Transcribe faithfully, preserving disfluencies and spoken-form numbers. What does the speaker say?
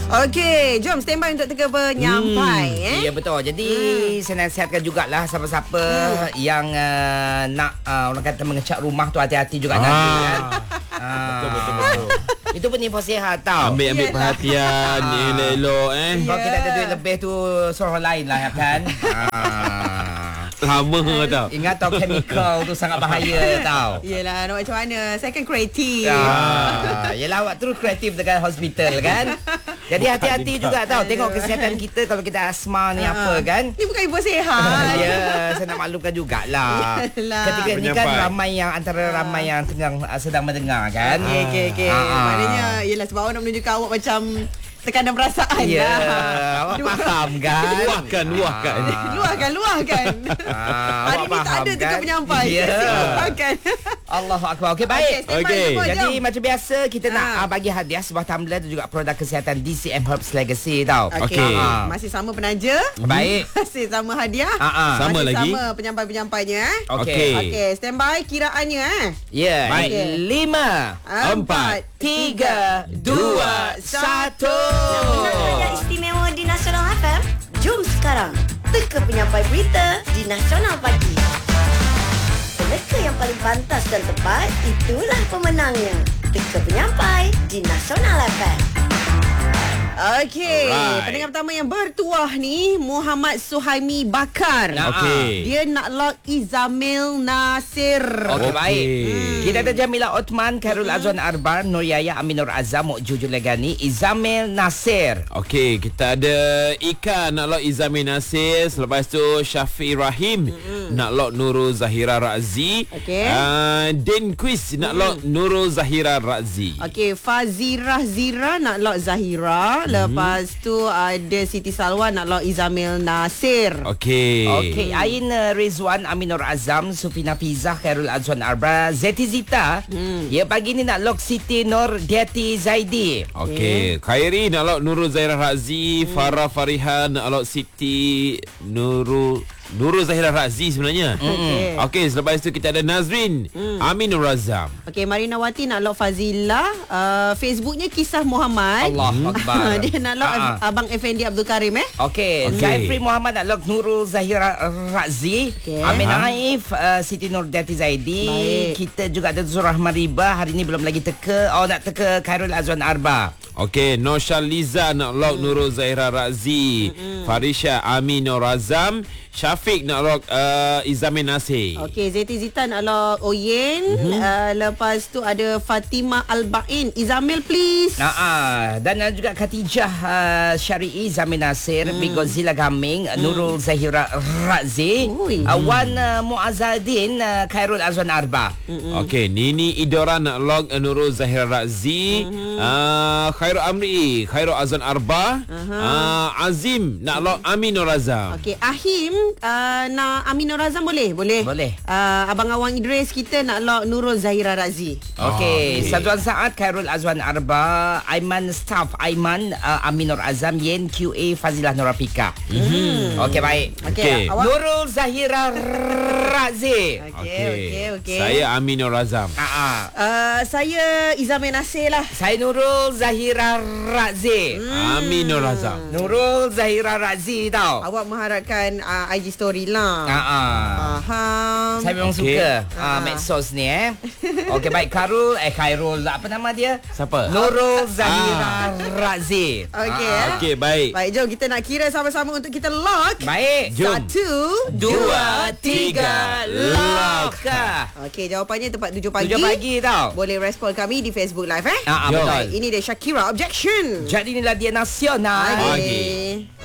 Okey, jom standby untuk teka penyampai. Hmm, eh? Ya betul. Jadi hmm. saya nasihatkan jugalah siapa-siapa hmm. yang uh, nak uh, orang kata mengecek rumah tu hati-hati juga ah. nanti kan. Betul betul betul. Itu pun info sihat tau. Ambil-ambil perhatian, elok-elok eh. Kalau kita ada duit lebih tu suruh orang lain lah kan. Lama tau. Ingat tau chemical tu sangat bahaya tau. Yelah, nak macam mana? Saya kan kreatif. Ah, yelah awak terus kreatif dekat hospital kan. Jadi hati-hati juga tau. Tengok kesihatan kita kalau kita asma ni apa kan. Ni bukan info sihat. Ya, saya nak maklumkan jugalah. Yalah. Ketika ni kan ramai yang antara ramai yang tengah sedang mendengar kan. Okey, okey, okey. Maknanya, yelah sebab awak nak menunjukkan awak macam tekanan perasaan ya, lah. awak faham kan? Luahkan, luahkan. Luahkan, luahkan. Ah, Hari ni tak ada teka penyampai. Ya. Luahkan. Allahu Akbar. Okey, baik. Okey, Okey. semua, Jadi jom. macam biasa kita nak Ah. uh, bagi hadiah sebuah tumbler dan juga produk kesihatan D C M Herbs Legacy tau. Okey. Okey. Ah. Masih sama penaja. Baik. Masih sama hadiah. Ah, ah. Sama Masih lagi. sama penyampai-penyampainya eh. Okey. Okey. Okey, standby kiraannya eh. Ya, Baik. okay. lima, Empat, tiga, dua, satu. Yang istimewa di Nasional F M. Jom sekarang teka penyampai berita di Nasional Pagi. Peneka yang paling pantas dan tepat, itulah pemenangnya. Teka penyampai di Nasional F M. Okey, Alright. pendengar pertama yang bertuah ni Muhammad Suhaimi Bakar. Nah, Okey. Dia nak lock Izamil Nasir. Okey, Okey. baik. Hmm. Kita ada Jamila Othman, Khairul Azwan Arbar, Nur Yaya, Aminur Azam, Jujur Legani, Izamil Nasir. Okey, kita ada Ika nak lock Izami Nasir. Selepas tu Syafiq Rahim mm-hmm. nak lock Nurul Zahira Razi. Okey. uh, Din Quiz nak lock Nurul Zahira Razi. Okey, Fazirah Zira nak lock Zahira. Lepas tu ada Siti Salwa nak lock Izamil Nasir. Okey. Okey, Ain uh, Rizwan, Aminur Azam, Sufina Fizah, Khairul Azwan Arbar, Zeti Zita. Hmm. Ya, pagi ni nak lock Siti Nur Diati Zaidi. Okey, Khairi nak lock Nurul Zahira Razi, hmm. Farah Farihan nak lock Siti Nurul Nurul Zahira Razi sebenarnya. Okey. Okey, selepas itu kita ada Nazrin, hmm. Aminur Azam. Okey, Marina Wati nak lock Fazila. Uh, Facebooknya Kisah Muhammad. Allahu Akbar. Dia nak lock Ah. Abang Effendi Abdul Karim eh. Okey, Okey. Zaifri Muhammad nak lock Nurul Zahira Razi. Okey. Amin Ha? Aif, uh, Siti Nur Diati Zaidi. Baik. Kita juga ada Zurah Mariba. Hari ni belum lagi teka. Oh, nak teka Khairul Azwan Arba. Okey, Noshal Liza nak lock hmm. Nurul Zahira Razi, hmm. Farisha Aminur Azam, Syafiq nak lock uh, Izamin Nasir. Okey, Zeti Zita nak lock Oyen. Mm-hmm. Uh, lepas tu ada Fatimah Al-Bain. Izamil please. Nah, ah. Dan uh, juga Khatijah uh, Syari'i, Zamin Nasir, hmm. Bigozila Gaming, hmm. Nurul Zahira Razi, Ui. uh, Wan uh, Muazzadin, uh, Khairul Azwan Arba. Hmm. Okey, Nini Idora nak lock uh, Nurul Zahira Razi, hmm. uh, Khairul Amri, Khairul Azwan Arba, uh-huh. uh, Azim nak lock Aminur Azam. Okey, Ahim uh, nak Aminur Azam boleh? Boleh. Boleh. Uh, Abang Awang Idris kita nak lock Nurul Zahira Razi. Okey, Oh, okey. Satuan Saat, Khairul Azwan Arba, Aiman Staff, Aiman, uh, Aminur Azam, Yen Q A, Fazilah Norafika. Mm-hmm. Okey, baik. Okey, Okey. awak. Nurul Zahira Razi. Okey, okey, okey. Saya Aminur Azam. Ah, ah. Uh, saya Izamin Nasir lah. Saya Nurul Zahira Razi. Hmm. Aminur Azam. Nurul Zahira Razi tau. Awak mengharapkan uh, I G story lah. Ah, ah. Faham. Saya memang Okey. suka Ah. uh, medsos ni eh. Okey, baik. Khairul eh Khairul apa nama dia? Siapa? Nurul Zahira Razi. Okey, Ah, eh. Okey, baik. Baik, jom kita nak kira sama-sama untuk kita lock. Baik. Jom. Satu, Dua, tiga, lock. Okey, jawapannya tepat tujuh pagi. Tujuh pagi tau. Boleh respon kami di Facebook Live eh. Ah, ah, Jom. betul. Ini dia Shakira Objection. Jadi inilah dia nasional. Okey. Pagi.